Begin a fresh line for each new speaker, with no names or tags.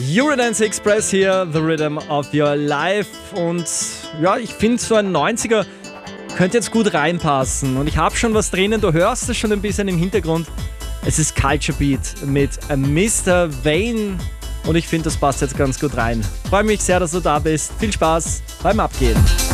Eurodance Express hier, The Rhythm of Your Life. Und ja, ich finde, so ein 90er könnte jetzt gut reinpassen. Und ich habe schon was drinnen, du hörst es schon ein bisschen im Hintergrund. Es ist Culture Beat mit Mr. Vane. Und ich finde, das passt jetzt ganz gut rein. Freue mich sehr, dass du da bist. Viel Spaß beim Abgehen.